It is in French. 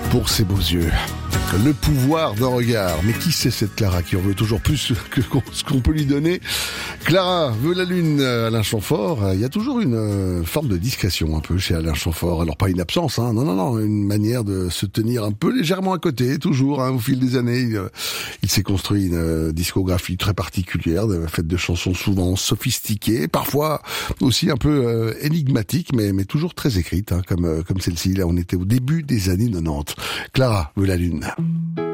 pour ses beaux yeux. Le pouvoir d'un regard. Mais qui c'est cette Clara qui en veut toujours plus que ce qu'on peut lui donner? Clara veut la lune, Alain Chamfort. Il y a toujours une forme de discrétion un peu chez Alain Chamfort. Alors pas une absence, hein. Non, une manière de se tenir un peu légèrement à côté, toujours, hein, au fil des années. Il s'est construit une discographie très particulière, faite de chansons souvent sophistiquées, parfois aussi un peu énigmatiques, mais toujours très écrites, hein, comme celle-ci. Là, on était au début des années 90. Clara veut la lune.